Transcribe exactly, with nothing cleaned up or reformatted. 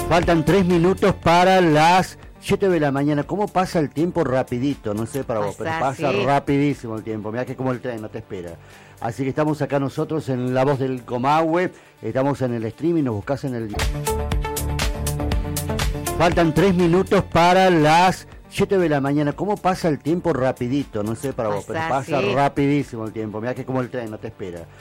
Faltan tres minutos para las siete de la mañana. ¿Cómo pasa el tiempo rapidito? No sé para vos, pero pasa sí. rapidísimo el tiempo. Mirá que es como el tren, no te espera. Así que estamos acá nosotros en La Voz del Comahue. Estamos en el streaming, nos buscás en el... Faltan tres minutos para las siete de la mañana. ¿Cómo pasa el tiempo rapidito? No sé para vos, pero pasa sí. rapidísimo el tiempo. Mirá que es como el tren, no te espera.